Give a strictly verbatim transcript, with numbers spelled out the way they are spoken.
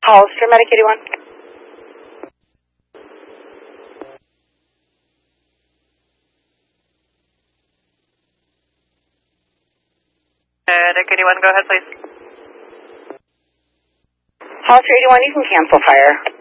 Hollister, Medic eighty-one. Medic eighty-one, go ahead, please. Hollister eighty-one, you can cancel fire.